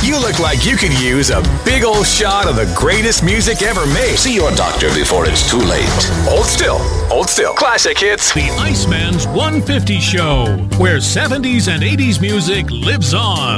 You look like you could use a big old shot of the greatest music ever made. See your doctor before it's too late. Hold still. Hold still. Classic hits. The Iceman's 150 Show, where 70s and 80s music lives on.